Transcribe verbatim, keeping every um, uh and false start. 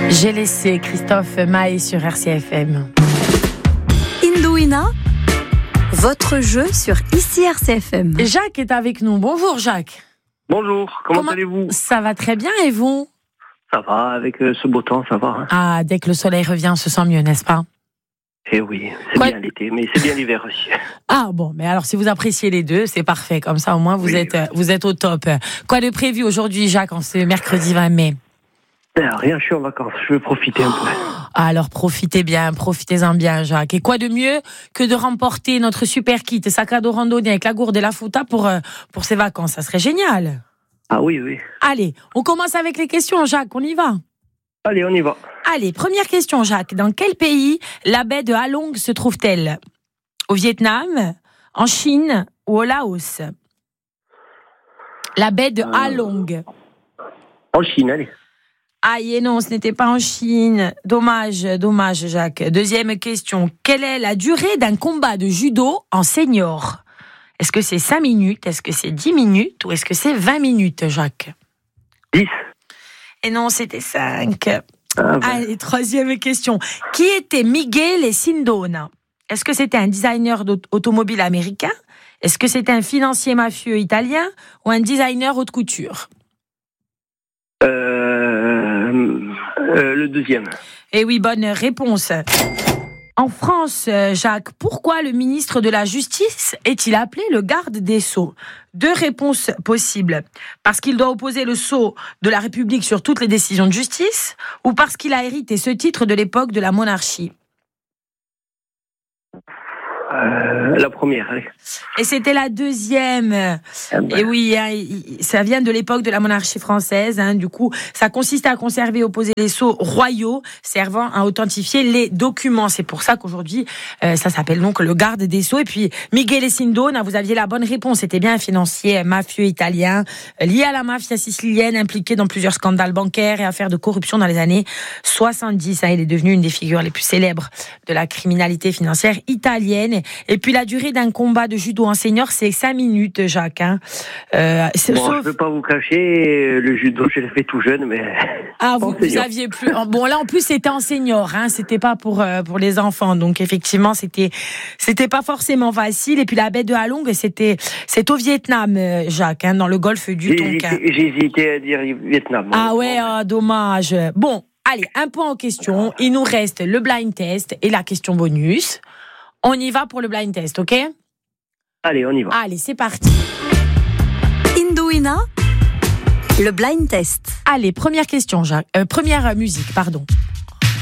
J'ai laissé Christophe Maé sur R C F M. Indouina, votre jeu sur Ici R C F M. Jacques est avec nous. Bonjour Jacques. Bonjour, comment, comment allez-vous ? Ça va très bien et vous ? Ça va, avec euh, ce beau temps, ça va. Hein. Ah, dès que le soleil revient, on se sent mieux, n'est-ce pas ? Eh oui, c'est Quoi... bien l'été, mais c'est bien l'hiver aussi. Ah bon, mais alors si vous appréciez les deux, c'est parfait. Comme ça, au moins, vous, oui. êtes, vous êtes au top. Quoi de prévu aujourd'hui, Jacques, en ce mercredi vingt mai ? Ben, rien, je suis en vacances, je veux profiter un peu. Alors profitez bien, profitez-en bien, Jacques. Et quoi de mieux que de remporter notre super kit sac à dos randonnée avec la gourde et la fouta pour, pour ces vacances ? Ça serait génial. Ah oui, oui. Allez, on commence avec les questions, Jacques, on y va ? Allez, on y va. Allez, première question, Jacques. Dans quel pays la baie de Halong se trouve-t-elle ? Au Vietnam, en Chine ou au Laos ? La baie de euh... Halong. En Chine, allez. Aïe, non, ce n'était pas en Chine. Dommage, dommage, Jacques. Deuxième question. Quelle est la durée d'un combat de judo en senior ? Est-ce que c'est cinq minutes ? Est-ce que c'est dix minutes ? Ou est-ce que c'est vingt minutes, Jacques ? dix. Et non, c'était cinq. Ah, ouais. Allez, troisième question. Qui était Miguel Sindona ? Est-ce que c'était un designer automobile américain ? Est-ce que c'était un financier mafieux italien ? Ou un designer haute couture ? Euh, euh, le deuxième. Eh oui, bonne réponse. En France, Jacques, pourquoi le ministre de la Justice est-il appelé le garde des Sceaux ? Deux réponses possibles. Parce qu'il doit opposer le sceau de la République sur toutes les décisions de justice, ou parce qu'il a hérité ce titre de l'époque de la monarchie ? Euh, la première, allez. Et c'était la deuxième. Ah ben. Et oui, hein, ça vient de l'époque de la monarchie française. Hein, du coup, ça consiste à conserver et opposer les sceaux royaux servant à authentifier les documents. C'est pour ça qu'aujourd'hui, euh, ça s'appelle donc le garde des sceaux. Et puis, Miguel Sindona, vous aviez la bonne réponse. C'était bien un financier mafieux italien lié à la mafia sicilienne, impliqué dans plusieurs scandales bancaires et affaires de corruption dans les années soixante-dix. Hein, il est devenu une des figures les plus célèbres de la criminalité financière italienne. Et puis la durée d'un combat de judo en senior, c'est cinq minutes, Jacques. Hein. Euh, bon, sauf... je ne peux pas vous cacher, le judo, je l'ai fait tout jeune, mais... Ah, vous, vous aviez plus... Bon, là, en plus, c'était en senior, hein. C'était pas pour, euh, pour les enfants. Donc, effectivement, c'était, c'était pas forcément facile. Et puis, la baie de Halong, c'était, c'est au Vietnam, Jacques, hein, dans le golfe du Tonkin. J'ai hésité à dire Vietnam. Ah ouais, oh, dommage. Bon, allez, un point en question. Il nous reste le blind test et la question bonus. On y va pour le blind test, ok ? Allez, on y va. Allez, c'est parti. Indouina, le blind test. Allez, première question, Jacques. Euh, première musique, pardon.